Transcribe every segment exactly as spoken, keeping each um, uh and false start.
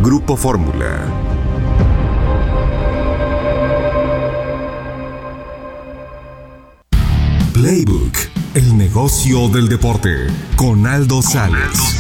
Grupo Fórmula. Playbook, el negocio del deporte, con Aldo Sales.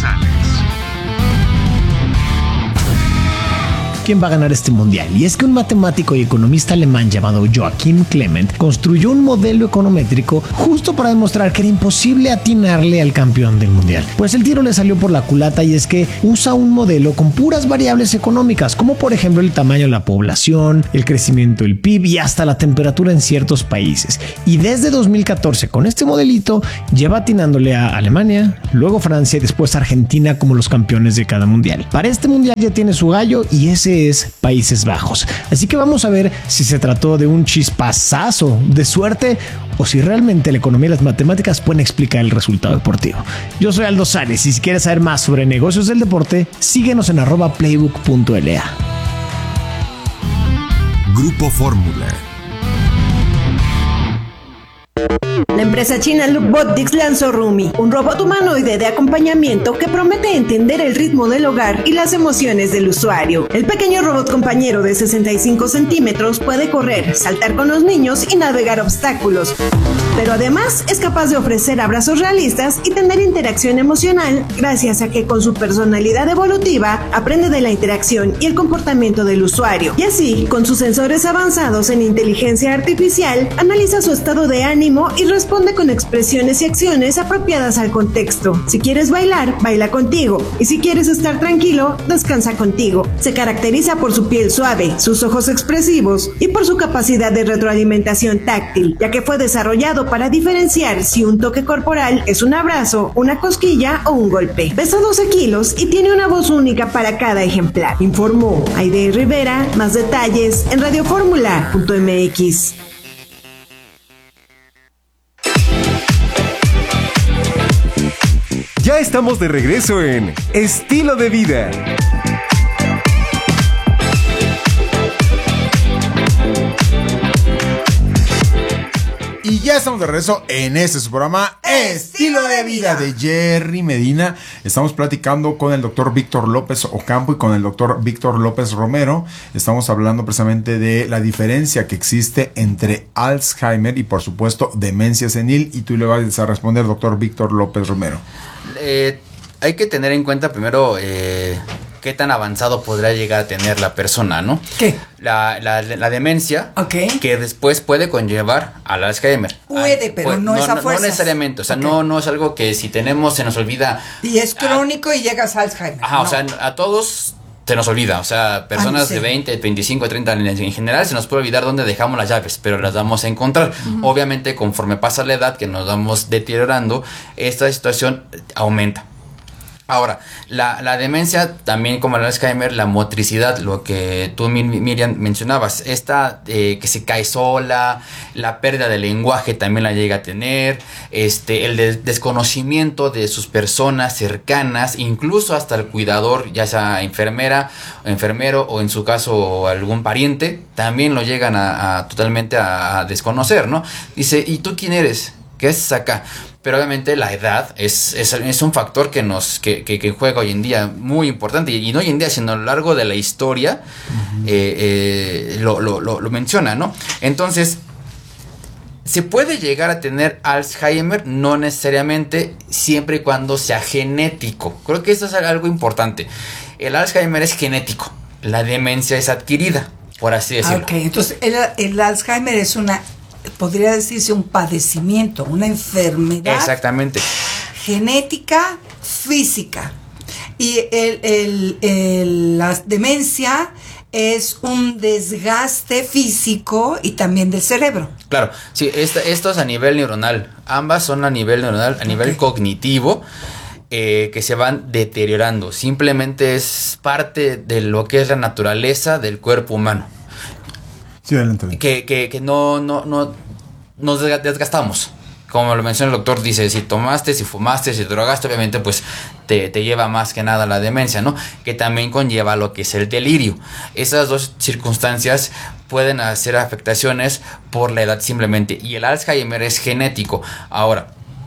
¿Quién va a ganar este mundial? Y es que un matemático y economista alemán llamado Joachim Clement construyó un modelo econométrico justo para demostrar que era imposible atinarle al campeón del mundial. Pues el tiro le salió por la culata, y es que usa un modelo con puras variables económicas, como por ejemplo el tamaño de la población, el crecimiento del P I B y hasta la temperatura en ciertos países. Y desde dos mil catorce, con este modelito, lleva atinándole a Alemania, luego Francia y después Argentina como los campeones de cada mundial. Para este mundial ya tiene su gallo, y ese es Países Bajos. Así que vamos a ver si se trató de un chispazazo de suerte o si realmente la economía y las matemáticas pueden explicar el resultado deportivo. Yo soy Aldo Sales, y si quieres saber más sobre negocios del deporte, síguenos en arroba playbook punto l a. Grupo Fórmula. La empresa china Lookbotics lanzó Rumi, un robot humanoide de acompañamiento que promete entender el ritmo del hogar y las emociones del usuario. El pequeño robot compañero de sesenta y cinco centímetros puede correr, saltar con los niños y navegar obstáculos, pero además es capaz de ofrecer abrazos realistas y tener interacción emocional gracias a que con su personalidad evolutiva aprende de la interacción y el comportamiento del usuario. Y así, con sus sensores avanzados en inteligencia artificial, analiza su estado de ánimo y responde con expresiones y acciones apropiadas al contexto. Si quieres bailar, baila contigo, y si quieres estar tranquilo, descansa contigo. Se caracteriza por su piel suave, sus ojos expresivos y por su capacidad de retroalimentación táctil, ya que fue desarrollado para diferenciar si un toque corporal es un abrazo, una cosquilla o un golpe. Pesa doce kilos y tiene una voz única para cada ejemplar, informó Aide Rivera. Más detalles en radio fórmula punto m x. Ya estamos de regreso en Estilo de Vida. Y ya estamos de regreso en este su programa Estilo de Vida de Jerry Medina. Estamos platicando con el doctor Víctor López Ocampo y con el doctor Víctor López Romero. Estamos hablando precisamente de la diferencia que existe entre Alzheimer y, por supuesto, demencia senil. Y tú le vas a responder, doctor Víctor López Romero. Eh, hay que tener en cuenta primero eh, qué tan avanzado podrá llegar a tener la persona, ¿no? ¿Qué? La, la, la demencia, okay, que después puede conllevar al Alzheimer. Puede, pero pues, no, no es a fuerzas. No necesariamente, o sea, okay, no, no es algo que si tenemos se nos olvida. Y es crónico a, y llegas a Alzheimer. Ajá, no. O sea, a todos se nos olvida, o sea, personas ah, sí. de veinte, veinticinco, treinta años en general se nos puede olvidar dónde dejamos las llaves, pero las vamos a encontrar. Uh-huh. Obviamente, conforme pasa la edad, que nos vamos deteriorando, esta situación aumenta. Ahora, la, la demencia, también como el Alzheimer, la motricidad, lo que tú, Miriam, mencionabas, esta eh, que se cae sola, la pérdida del lenguaje también la llega a tener, este, el de- desconocimiento de sus personas cercanas, incluso hasta el cuidador, ya sea enfermera, enfermero o en su caso algún pariente, también lo llegan a, a totalmente a, a desconocer, ¿no? Dice, ¿y tú quién eres? ¿Qué haces acá? Pero obviamente la edad es, es, es un factor que nos que, que, que juega hoy en día muy importante, y, y no hoy en día, sino a lo largo de la historia, uh-huh. eh, eh, lo, lo, lo, lo menciona, ¿no? Entonces, ¿se puede llegar a tener Alzheimer? No necesariamente, siempre y cuando sea genético. Creo que eso es algo importante. El Alzheimer es genético, la demencia es adquirida, por así decirlo. Ok, entonces el, el Alzheimer es una... podría decirse un padecimiento, una enfermedad. Exactamente. Genética, física. Y el, el, el, la demencia es un desgaste físico y también del cerebro. Claro, sí, esta, esto es a nivel neuronal. Ambas son a nivel neuronal, a nivel okay. cognitivo, eh, que se van deteriorando. Simplemente es parte de lo que es la naturaleza del cuerpo humano. Sí, adelante. Que, que, que no, no, no nos desgastamos. Como lo menciona el doctor, dice, si tomaste, si fumaste, si te drogaste, obviamente pues te, te lleva más que nada a la demencia, ¿no? Que también conlleva lo que es el delirio. Esas dos circunstancias pueden hacer afectaciones por la edad simplemente. Y el Alzheimer es genético. Ahora,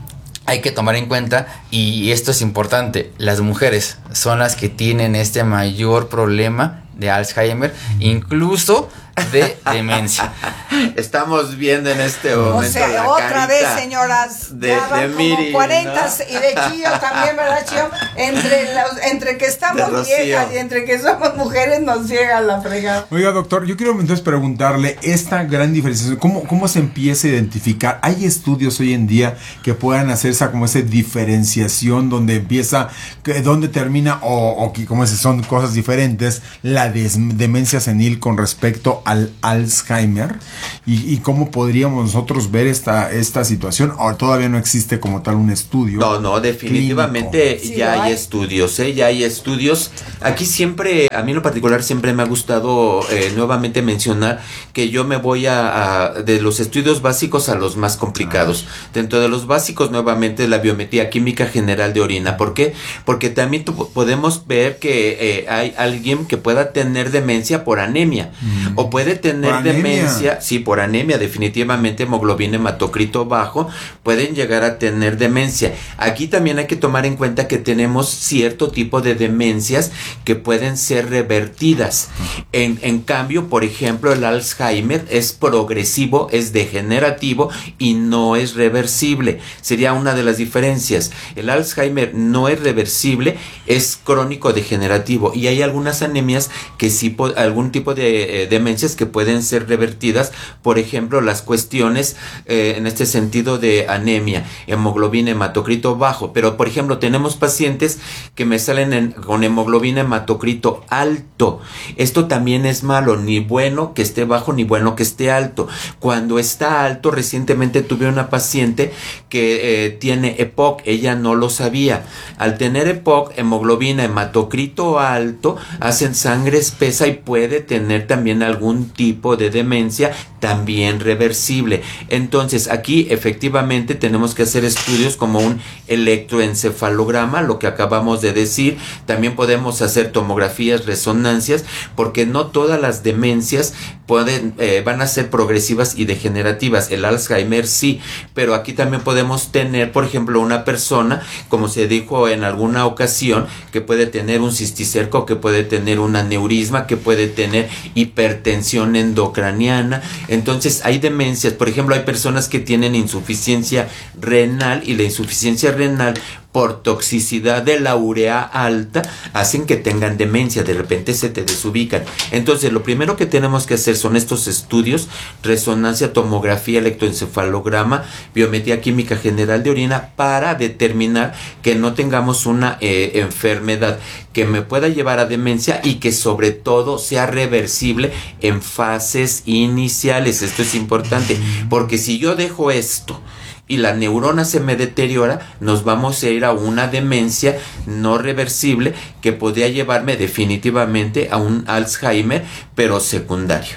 hay que tomar en cuenta, y esto es importante, las mujeres son las que tienen este mayor problema de Alzheimer, incluso de demencia. Estamos viendo en este momento. O sea, la otra vez, carita señoras, de, ya van de como Miri, cuarenta, ¿no? y de Chío también, ¿verdad, Chío? Entre, los, entre que De estamos Rocío. viejas y entre que somos mujeres nos llega la fregada. Oiga, doctor, yo quiero entonces preguntarle esta gran diferenciación, ¿cómo, cómo se empieza a identificar? ¿Hay estudios hoy en día que puedan hacer esa como esa diferenciación donde empieza, que, donde termina o, o que como se son cosas diferentes, la des, demencia senil con respecto al Alzheimer? ¿Y, y cómo podríamos nosotros ver esta, esta situación? ¿O todavía no existe como tal un estudio? No, no, definitivamente clínico? ya Sí, hay hay. estudios, ¿eh? Ya hay estudios. Aquí siempre, a mí en lo particular, siempre me ha gustado eh, nuevamente mencionar que yo me voy a, a de los estudios básicos a los más complicados. Ah. Dentro de los básicos, nuevamente, la biometría química general de orina. ¿Por qué? Porque también tu, podemos ver que eh, hay alguien que pueda tener demencia por anemia, mm. o puede tener demencia, sí, por anemia, definitivamente hemoglobina hematocrito bajo, pueden llegar a tener demencia. Aquí también hay que tomar en cuenta que tenemos cierto tipo de demencias que pueden ser revertidas. En, en cambio, por ejemplo, el Alzheimer es progresivo, es degenerativo y no es reversible. Sería una de las diferencias. El Alzheimer no es reversible, es crónico degenerativo, y hay algunas anemias que sí, algún tipo de eh, demencias que pueden ser revertidas. Por ejemplo, las cuestiones eh, en este sentido de anemia, hemoglobina hematocrito bajo, pero por ejemplo tenemos pacientes que me salen en, con hemoglobina hematocrito alto. Esto también es malo, ni bueno que esté bajo ni bueno que esté alto. Cuando está alto, recientemente tuve una paciente que eh, tiene E P O C, ella no lo sabía. Al tener E P O C, hemoglobina hematocrito alto, hacen sangre espesa y puede tener también algún tipo de demencia también reversible. Entonces aquí efectivamente tenemos que hacer estudios como un electroencefalograma, lo que acabamos de decir. También podemos hacer tomografías, resonancias, porque no todas las demencias pueden, eh, van a ser progresivas y degenerativas. El Alzheimer sí, pero aquí también podemos tener, por ejemplo, una persona, como se dijo en alguna ocasión, que puede tener un cisticerco, que puede tener un aneurisma, que puede tener hipertensión endocraniana. Entonces hay demencias, por ejemplo, hay personas que tienen insuficiencia renal, y la insuficiencia renal por toxicidad de la urea alta hacen que tengan demencia, de repente se te desubican. Entonces lo primero que tenemos que hacer son estos estudios: resonancia, tomografía, electroencefalograma, biometría química general de orina, para determinar que no tengamos una eh, enfermedad que me pueda llevar a demencia y que sobre todo sea reversible en fases iniciales. Esto es importante, porque si yo dejo esto y la neurona se me deteriora, nos vamos a ir a una demencia no reversible que podría llevarme definitivamente a un Alzheimer, pero secundario.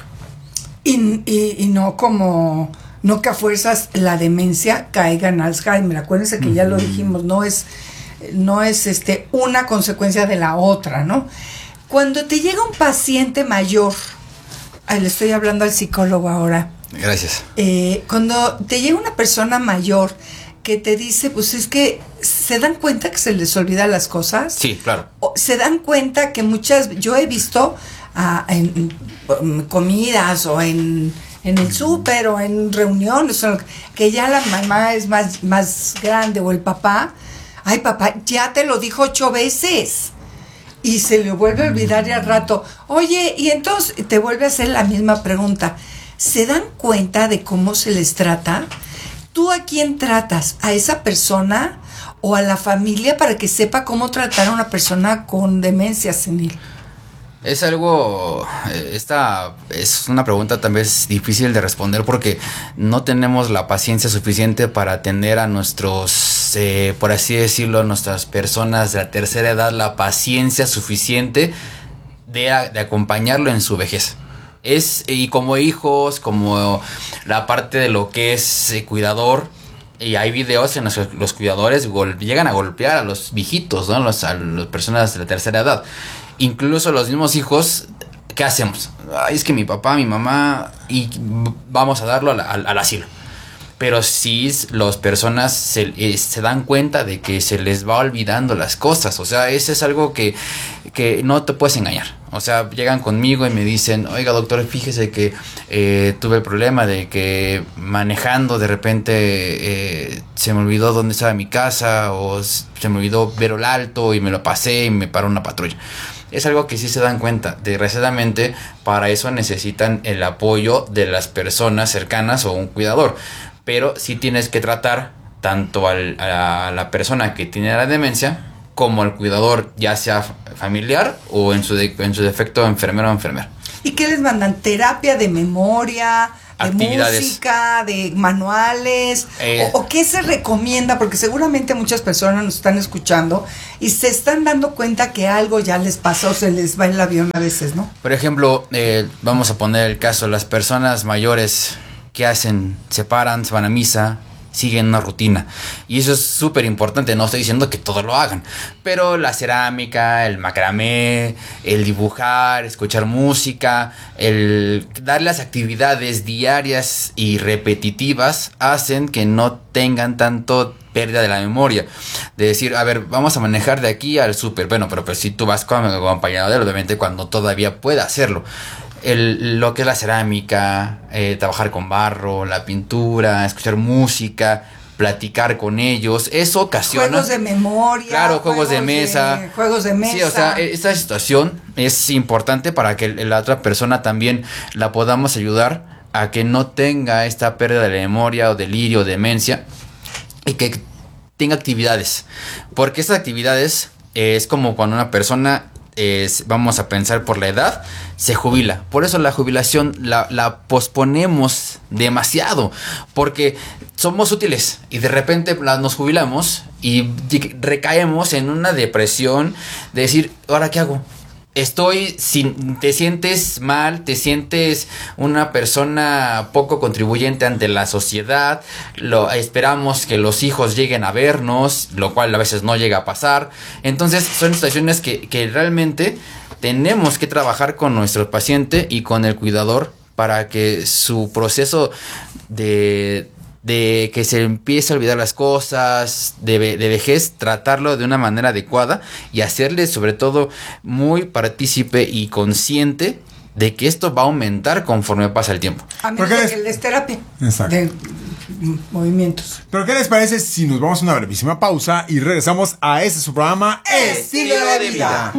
Y, y, y no como, no que a fuerzas la demencia caiga en Alzheimer. Acuérdense que ya lo dijimos, no es, no es este, una consecuencia de la otra, ¿no? Cuando te llega un paciente mayor, ay, le estoy hablando al psicólogo ahora. Gracias. Eh, cuando te llega una persona mayor que te dice, pues es que se dan cuenta que se les olvidan las cosas. Sí, claro. O se dan cuenta que muchas, yo he visto ah, en, en comidas o en, en el súper o en reuniones, o que ya la mamá es más, más grande o el papá, ay papá, ya te lo dijo ocho veces. Y se le vuelve a olvidar y al rato, oye, y entonces te vuelve a hacer la misma pregunta. ¿Se dan cuenta de cómo se les trata? ¿Tú a quién tratas? ¿A esa persona o a la familia para que sepa cómo tratar a una persona con demencia senil? Es algo, esta es una pregunta tal vez difícil de responder, porque no tenemos la paciencia suficiente para atender a nuestros, eh, por así decirlo, nuestras personas de la tercera edad, la paciencia suficiente de, de acompañarlo en su vejez. Es, y como hijos, como la parte de lo que es eh, cuidador, y hay videos en los que los cuidadores gol- llegan a golpear a los viejitos, ¿no? Los, a las personas de la tercera edad. Incluso los mismos hijos, ¿qué hacemos? Ay, es que mi papá, mi mamá, y vamos a darlo al, al, al asilo. pero sí las personas se, eh, se dan cuenta de que se les va olvidando las cosas. O sea, eso es algo que, que no te puedes engañar. O sea, llegan conmigo y me dicen, oiga doctor, fíjese que eh, tuve el problema de que manejando de repente eh, se me olvidó dónde estaba mi casa, o se me olvidó ver el alto y me lo pasé y me paró una patrulla. Es algo que sí se dan cuenta. Desgraciadamente, para eso necesitan el apoyo de las personas cercanas o un cuidador. Pero sí tienes que tratar tanto al, a la persona que tiene la demencia como al cuidador, ya sea familiar o en su, de, en su defecto enfermero o enfermera. ¿Y qué les mandan? ¿Terapia de memoria? ¿De actividades, música? ¿De manuales? Eh, ¿O, ¿O qué se recomienda? Porque seguramente muchas personas nos están escuchando y se están dando cuenta que algo ya les pasó, se les va el avión a veces, ¿no? Por ejemplo, eh, vamos a poner el caso, las personas mayores que hacen, se paran, se van a misa, siguen una rutina, y eso es súper importante. No estoy diciendo que todos lo hagan, pero la cerámica, el macramé, el dibujar, escuchar música, el dar las actividades diarias y repetitivas hacen que no tengan tanto pérdida de la memoria, de decir, a ver, vamos a manejar de aquí al súper. Bueno, pero pues si tú vas con acompañado de él, obviamente cuando todavía pueda hacerlo. El, lo que es la cerámica, eh, trabajar con barro, la pintura, escuchar música, platicar con ellos, eso ocasiona... Juegos de memoria. Claro, juegos, juegos de mesa. De, juegos de mesa. Sí, o sea, esta situación es importante para que la otra persona también la podamos ayudar a que no tenga esta pérdida de memoria o delirio o demencia, y que tenga actividades. Porque estas actividades eh, es como cuando una persona... Es, vamos a pensar por la edad, se jubila. Por eso la jubilación la, la posponemos demasiado, porque somos útiles y de repente la, nos jubilamos y recaemos en una depresión de decir, ¿ahora qué hago? Estoy sin, te sientes mal, te sientes una persona poco contribuyente ante la sociedad. Lo, esperamos que los hijos lleguen a vernos, lo cual a veces no llega a pasar. Entonces son situaciones que, que realmente tenemos que trabajar con nuestro paciente y con el cuidador para que su proceso de... de que se empiece a olvidar las cosas, de, de vejez, tratarlo de una manera adecuada y hacerle sobre todo muy partícipe y consciente de que esto va a aumentar conforme pasa el tiempo. A menos de que les terapia. Exacto. De movimientos. Pero ¿qué les parece si nos vamos a una brevísima pausa y regresamos a este su programa Estilo de Vida?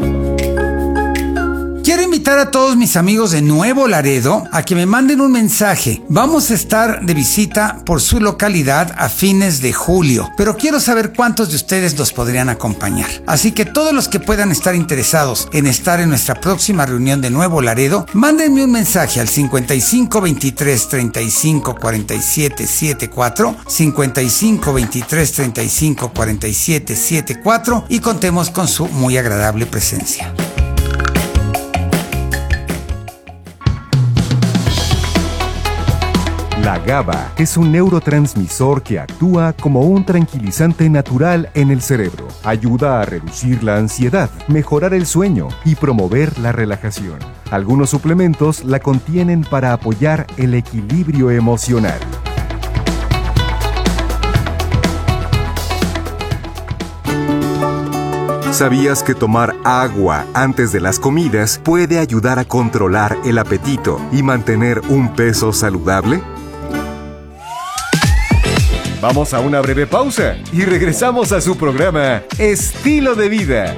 Quiero invitar a todos mis amigos de Nuevo Laredo a que me manden un mensaje. Vamos a estar de visita por su localidad a fines de julio, pero quiero saber cuántos de ustedes nos podrían acompañar. Así que todos los que puedan estar interesados en estar en nuestra próxima reunión de Nuevo Laredo, mándenme un mensaje al cincuenta y cinco veintitrés treinta y cinco cuarenta y siete setenta y cuatro, cincuenta y cinco veintitrés treinta y cinco cuarenta y siete setenta y cuatro y contemos con su muy agradable presencia. La GABA es un neurotransmisor que actúa como un tranquilizante natural en el cerebro. Ayuda a reducir la ansiedad, mejorar el sueño y promover la relajación. Algunos suplementos la contienen para apoyar el equilibrio emocional. ¿Sabías que tomar agua antes de las comidas puede ayudar a controlar el apetito y mantener un peso saludable? Vamos a una breve pausa y regresamos a su programa Estilo de Vida.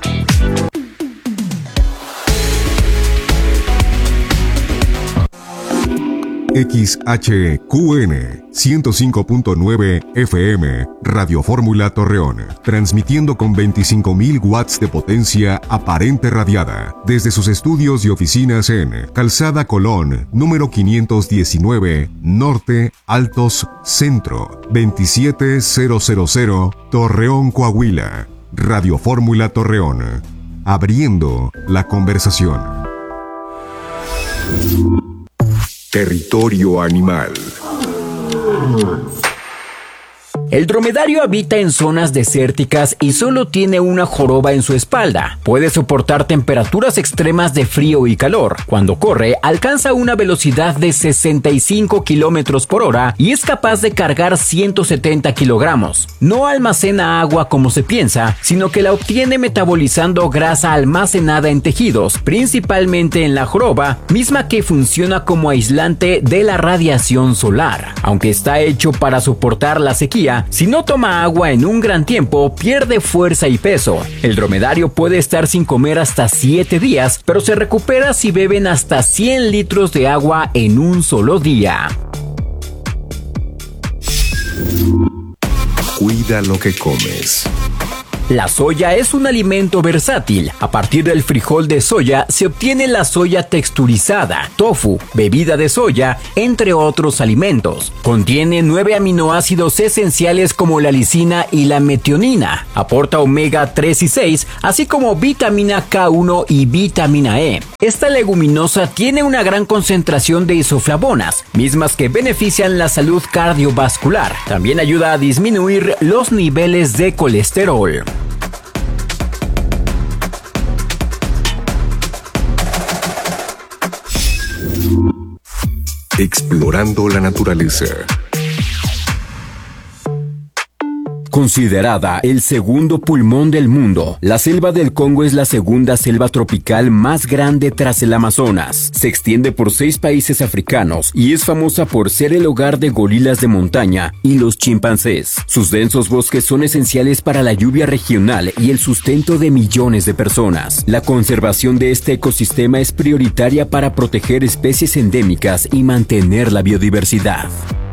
X H Q N ciento cinco punto nueve F M Radio Fórmula Torreón, transmitiendo con veinticinco mil watts de potencia aparente radiada desde sus estudios y oficinas en Calzada Colón, número quinientos diecinueve, Norte, Altos, Centro, veintisiete mil, Torreón, Coahuila. Radio Fórmula Torreón, abriendo la conversación. Territorio Animal. El dromedario habita en zonas desérticas y solo tiene una joroba en su espalda. Puede soportar temperaturas extremas de frío y calor. Cuando corre, alcanza una velocidad de sesenta y cinco kilómetros por hora y es capaz de cargar ciento setenta kilogramos. No almacena agua como se piensa, sino que la obtiene metabolizando grasa almacenada en tejidos, principalmente en la joroba, misma que funciona como aislante de la radiación solar. Aunque está hecho para soportar la sequía, si no toma agua en un gran tiempo, pierde fuerza y peso. El dromedario puede estar sin comer hasta siete días, pero se recupera si beben hasta cien litros de agua en un solo día. Cuida lo que comes. La soya es un alimento versátil. A partir del frijol de soya se obtiene la soya texturizada, tofu, bebida de soya, entre otros alimentos. Contiene nueve aminoácidos esenciales como la lisina y la metionina. Aporta omega tres y seis, así como vitamina K uno y vitamina E. Esta leguminosa tiene una gran concentración de isoflavonas, mismas que benefician la salud cardiovascular. También ayuda a disminuir los niveles de colesterol. Explorando la naturaleza. Considerada el segundo pulmón del mundo, la selva del Congo es la segunda selva tropical más grande tras el Amazonas. Se extiende por seis países africanos y es famosa por ser el hogar de gorilas de montaña y los chimpancés. Sus densos bosques son esenciales para la lluvia regional y el sustento de millones de personas. La conservación de este ecosistema es prioritaria para proteger especies endémicas y mantener la biodiversidad.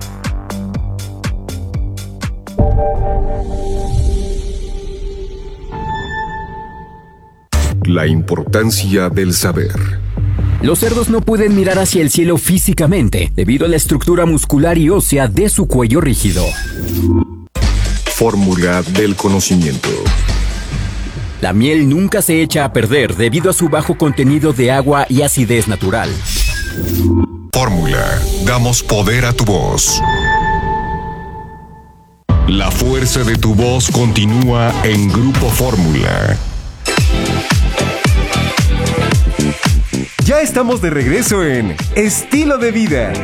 La importancia del saber. Los cerdos no pueden mirar hacia el cielo físicamente, debido a la estructura muscular y ósea de su cuello rígido. Fórmula del conocimiento. La miel nunca se echa a perder debido a su bajo contenido de agua y acidez natural. Fórmula. Damos poder a tu voz. La fuerza de tu voz continúa en Grupo Fórmula. Ya estamos de regreso en Estilo de Vida.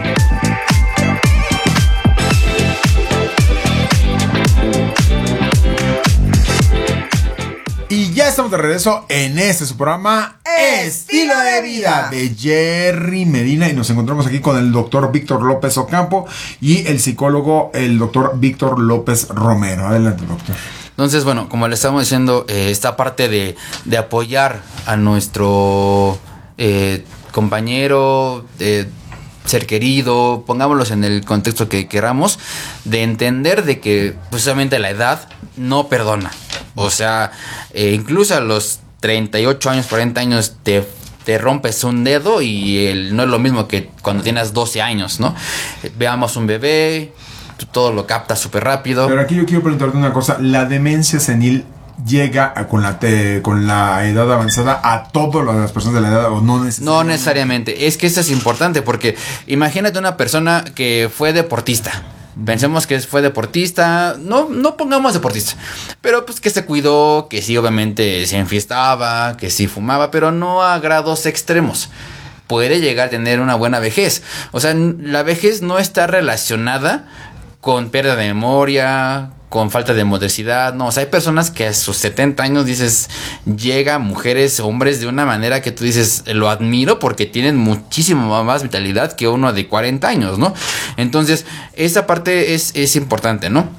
Y ya estamos de regreso en este su programa Estilo de Vida de Jerry Medina, y nos encontramos aquí con el doctor Víctor López Ocampo y el psicólogo el doctor Víctor López Romero. Adelante, doctor. Entonces, bueno, como le estamos diciendo, eh, esta parte de, de apoyar a nuestro eh, compañero, eh, ser querido, pongámoslos en el contexto que queramos, de entender de que precisamente la edad no perdona. O sea, eh, incluso a los treinta y ocho años, cuarenta años te, te rompes un dedo y el, no es lo mismo que cuando tienes doce años, ¿no? Veamos un bebé, tú todo lo captas súper rápido. Pero aquí yo quiero preguntarte una cosa. ¿La demencia senil llega a, con, la te, con la edad avanzada a todas las personas de la edad o no necesariamente? No necesariamente. Es que eso es importante porque imagínate una persona que fue deportista. Pensemos que fue deportista, no, no pongamos deportista, pero pues que se cuidó, que sí obviamente se enfiestaba, que sí fumaba, pero no a grados extremos. Puede llegar a tener una buena vejez. O sea, la vejez no está relacionada con pérdida de memoria, con falta de motricidad, no. O sea, hay personas que a sus setenta años dices, llega mujeres, hombres de una manera que tú dices, lo admiro porque tienen muchísimo más vitalidad que uno de cuarenta años, ¿no? Entonces, esa parte es, es importante, ¿no?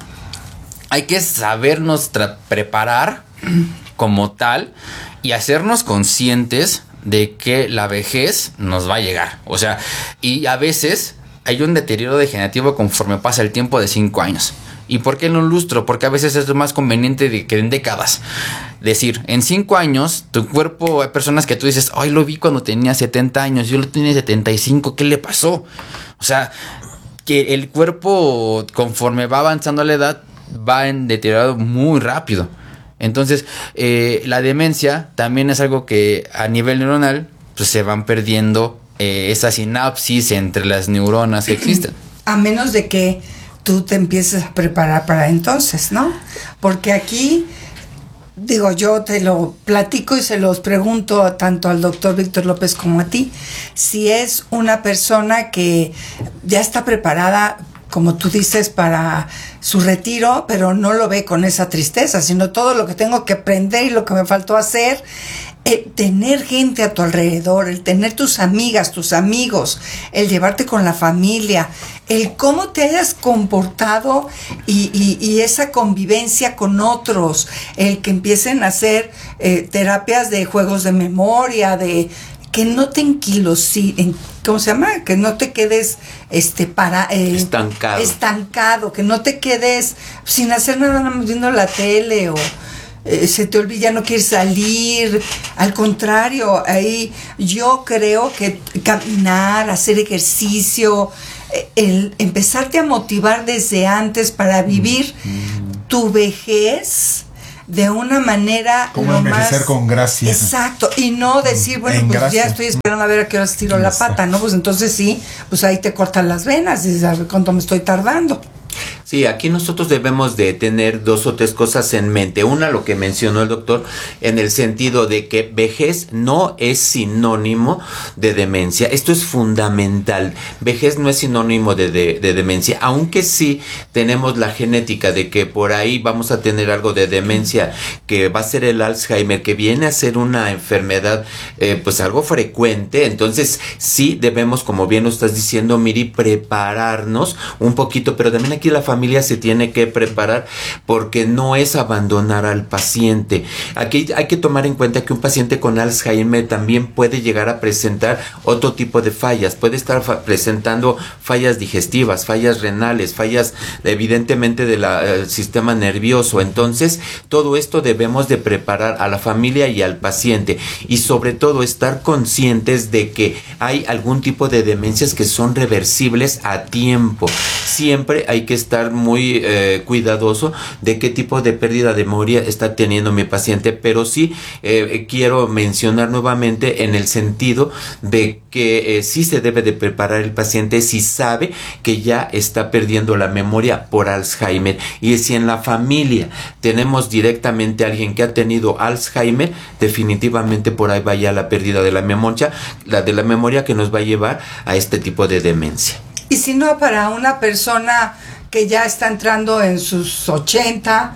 Hay que sabernos tra- preparar como tal y hacernos conscientes de que la vejez nos va a llegar. O sea, y a veces hay un deterioro degenerativo conforme pasa el tiempo de cinco años. ¿Y por qué en un lustro? Porque a veces es lo más conveniente de que en décadas. Decir, en cinco años, tu cuerpo, hay personas que tú dices, ay, lo vi cuando tenía setenta años, yo lo tenía setenta y cinco, ¿qué le pasó? O sea, que el cuerpo, conforme va avanzando la edad, va en deteriorado muy rápido. Entonces, eh, la demencia también es algo que a nivel neuronal, pues se van perdiendo eh, esa sinapsis entre las neuronas que existen. A menos de que tú te empieces a preparar para entonces, ¿no? Porque aquí, digo, yo te lo platico y se los pregunto tanto al doctor Víctor López como a ti, si es una persona que ya está preparada, como tú dices, para su retiro, pero no lo ve con esa tristeza, sino todo lo que tengo que aprender y lo que me faltó hacer. El tener gente a tu alrededor, el tener tus amigas, tus amigos, el llevarte con la familia, el cómo te hayas comportado y, y, y esa convivencia con otros, el que empiecen a hacer eh, terapias de juegos de memoria, de que no te enquilosides, ¿cómo se llama? Que no te quedes este para eh, estancado. estancado, que no te quedes sin hacer nada, nada más viendo la tele o Eh, se te olvida, ya no quieres salir. Al contrario, ahí yo creo que caminar, hacer ejercicio, eh, el empezarte a motivar desde antes para vivir mm. tu vejez de una manera como envejecer más, con gracia. Exacto, y no decir, bueno, en pues gracia. Ya estoy esperando a ver a qué hora tiro la pata, ¿no? Pues entonces sí, pues ahí te cortan las venas y dices, a ver cuánto me estoy tardando. Sí, aquí nosotros debemos de tener dos o tres cosas en mente. Una, lo que mencionó el doctor, en el sentido de que vejez no es sinónimo de demencia. Esto es fundamental. Vejez no es sinónimo de, de, de demencia, aunque sí tenemos la genética de que por ahí vamos a tener algo de demencia, que va a ser el Alzheimer, que viene a ser una enfermedad eh, pues algo frecuente. Entonces sí debemos, como bien lo estás diciendo, Miri, prepararnos un poquito, pero también aquí la familia se tiene que preparar, porque no es abandonar al paciente. Aquí hay que tomar en cuenta que un paciente con Alzheimer también puede llegar a presentar otro tipo de fallas, puede estar fa- presentando fallas digestivas, fallas renales, fallas evidentemente del eh, sistema nervioso. Entonces todo esto debemos de preparar a la familia y al paciente, y sobre todo estar conscientes de que hay algún tipo de demencias que son reversibles a tiempo. Siempre hay que estar muy eh, cuidadoso de qué tipo de pérdida de memoria está teniendo mi paciente, pero sí eh, quiero mencionar nuevamente en el sentido de que eh, sí se debe de preparar el paciente si sabe que ya está perdiendo la memoria por Alzheimer, y si en la familia tenemos directamente a alguien que ha tenido Alzheimer, definitivamente por ahí va ya la pérdida de la memoria, la de la memoria que nos va a llevar a este tipo de demencia. Y si no, para una persona que ya está entrando en sus ochenta,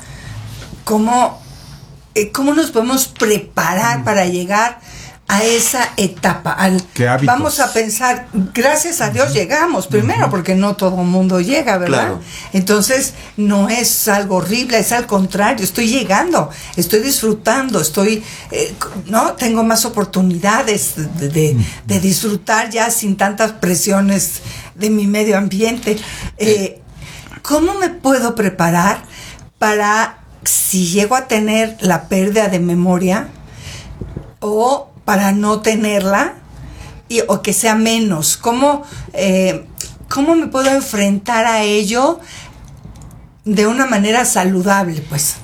¿cómo, eh, cómo nos podemos preparar mm. para llegar a esa etapa? Al, vamos a pensar, gracias a Dios llegamos primero, uh-huh. porque no todo el mundo llega, ¿verdad? Claro. Entonces no es algo horrible, es al contrario, estoy llegando, estoy disfrutando, estoy, eh, no, tengo más oportunidades de, de, de disfrutar ya sin tantas presiones de mi medio ambiente. Eh, ¿Cómo me puedo preparar para si llego a tener la pérdida de memoria, o para no tenerla, y, o que sea menos? ¿Cómo, eh, ¿Cómo me puedo enfrentar a ello de una manera saludable, pues?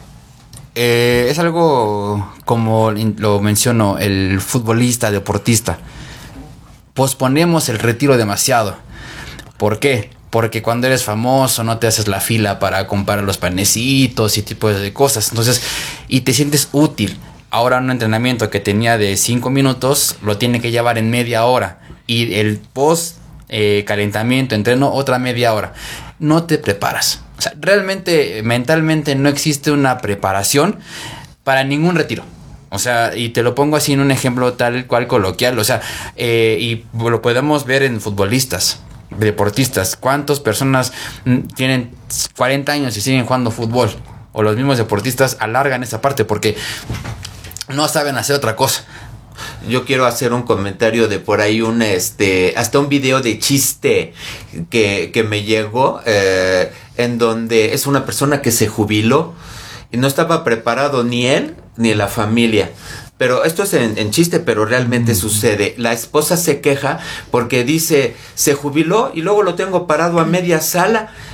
Eh, es algo como lo menciono, el futbolista, deportista. Posponemos el retiro demasiado. ¿Por qué? Porque cuando eres famoso no te haces la fila para comprar los panecitos y tipo de cosas. Entonces, y te sientes útil. Ahora un entrenamiento que tenía de cinco minutos lo tiene que llevar en media hora. Y el post eh, calentamiento, entreno, otra media hora. No te preparas. O sea, realmente, mentalmente no existe una preparación para ningún retiro. O sea, y te lo pongo así en un ejemplo tal cual coloquial. O sea, eh, y lo podemos ver en futbolistas, deportistas. ¿Cuántas personas tienen cuarenta años y siguen jugando fútbol? O los mismos deportistas alargan esa parte porque no saben hacer otra cosa. Yo quiero hacer un comentario de por ahí, un este hasta un video de chiste que, que me llegó, eh, en donde es una persona que se jubiló y no estaba preparado ni él ni la familia. Pero esto es en, en chiste, pero realmente mm. sucede. La esposa se queja porque dice, se jubiló y luego lo tengo parado a media sala.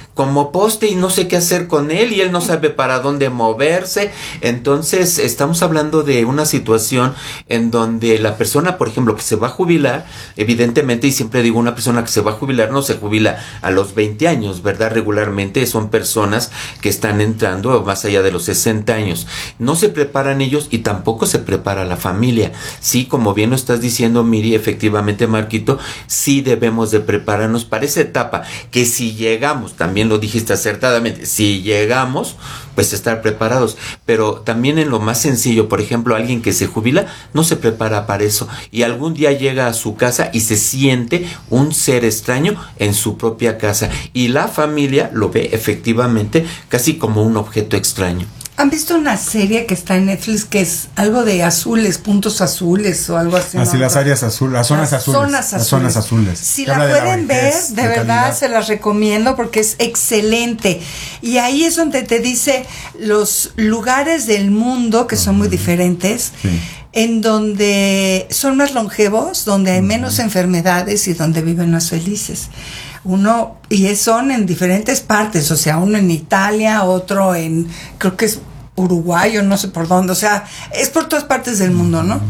como poste y no sé qué hacer con él y él no sabe para dónde moverse. Entonces estamos hablando de una situación en donde la persona, por ejemplo, que se va a jubilar, evidentemente, y siempre digo, una persona que se va a jubilar no se jubila a los veinte años, ¿verdad? Regularmente son personas que están entrando más allá de los sesenta años. No se preparan ellos y tampoco se prepara la familia. Sí, como bien lo estás diciendo, Miri, efectivamente, Marquito, sí debemos de prepararnos para esa etapa, que si llegamos, también lo dijiste acertadamente, si llegamos, pues estar preparados, pero también en lo más sencillo, por ejemplo, alguien que se jubila no se prepara para eso y algún día llega a su casa y se siente un ser extraño en su propia casa y la familia lo ve efectivamente casi como un objeto extraño. ¿Han visto una serie que está en Netflix que es algo de azules, puntos azules o algo así? Así, ¿no? las áreas azules, las zonas Las azules. zonas Las azules. zonas azules. Si Que la habla de pueden vejez, ver, de, de verdad calidad. se las recomiendo porque es excelente. Y ahí es donde te dice los lugares del mundo que son muy diferentes. Sí. En donde son más longevos, donde hay menos enfermedades y donde viven más felices. Uno, y son en diferentes partes, o sea, uno en Italia, otro en, creo que es Uruguay o no sé por dónde, o sea, es por todas partes del mundo, ¿no?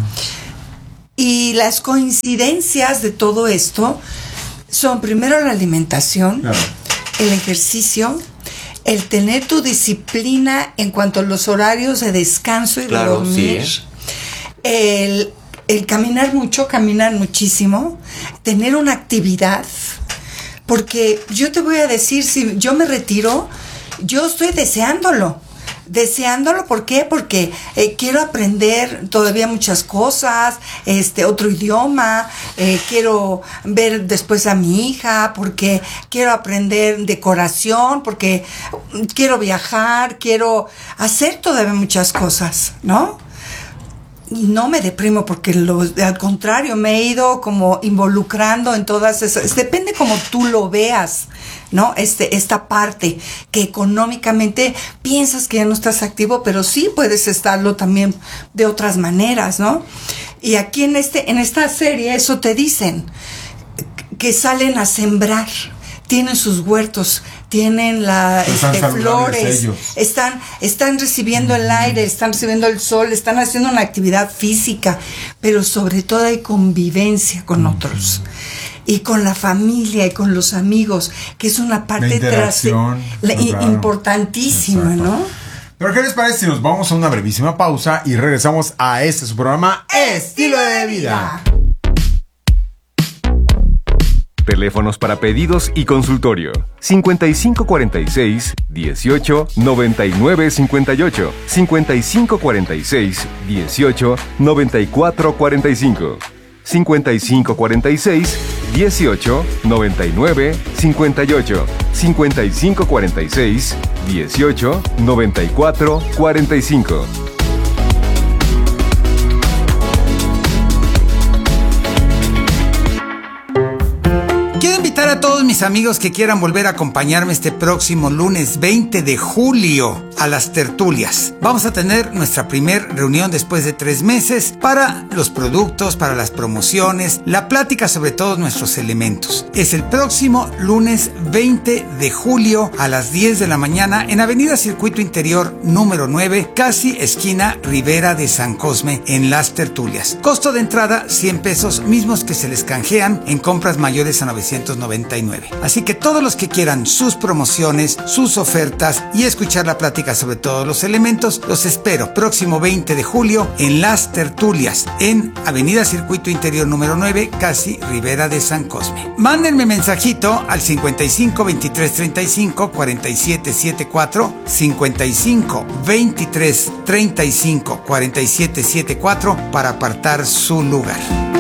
Y las coincidencias de todo esto son primero la alimentación, claro, el ejercicio, el tener tu disciplina en cuanto a los horarios de descanso y Claro, de dormir, sí. el, el caminar mucho, caminar muchísimo, tener una actividad, porque yo te voy a decir, si yo me retiro, yo estoy deseándolo. Deseándolo, ¿por qué? Porque eh, quiero aprender todavía muchas cosas, este, otro idioma, eh, quiero ver después a mi hija, porque quiero aprender decoración, porque quiero viajar, quiero hacer todavía muchas cosas, ¿no? Y no me deprimo porque lo, al contrario, me he ido como involucrando en todas esas, depende como tú lo veas, ¿no? Este, esta parte que económicamente piensas que ya no estás activo, pero sí puedes estarlo también de otras maneras, ¿no? Y aquí en este, en esta serie eso te dicen, que salen a sembrar, tienen sus huertos, tienen la, este, flores, están, están recibiendo el aire, están recibiendo el sol, están haciendo una actividad física, pero sobre todo hay convivencia con otros. Y con la familia y con los amigos, que es una parte tras, la, claro, importantísima, exacto, ¿no? Pero ¿qué les parece si nos vamos a una brevísima pausa y regresamos a este su programa Estilo de Vida? Teléfonos para pedidos y consultorio: cincuenta y cinco cuarenta y seis, dieciocho, noventa y nueve cincuenta y ocho, cincuenta y cinco cuarenta y seis, dieciocho, noventa y cuatro cuarenta y cinco, cincuenta y cinco cuarenta y seis, dieciocho, noventa y nueve cincuenta y ocho, cincuenta y cinco cuarenta y seis, dieciocho, noventa y cuatro cuarenta y cinco. A todos mis amigos que quieran volver a acompañarme este próximo lunes veinte de julio a las tertulias. Vamos a tener nuestra primer reunión después de tres meses para los productos, para las promociones, la plática sobre todos nuestros elementos. Es el próximo lunes veinte de julio a las diez de la mañana en Avenida Circuito Interior número nueve, casi esquina Ribera de San Cosme, en las tertulias. Costo de entrada cien pesos, mismos que se les canjean en compras mayores a novecientos noventa y nueve. Así que todos los que quieran sus promociones, sus ofertas y escuchar la plática sobre todos los elementos, los espero próximo veinte de julio en las tertulias en Avenida Circuito Interior número nueve, casi Ribera de San Cosme. Mándenme mensajito al cincuenta y cinco veintitrés treinta y cinco cuarenta y siete setenta y cuatro, cincuenta y cinco veintitrés treinta y cinco cuarenta y siete setenta y cuatro para apartar su lugar.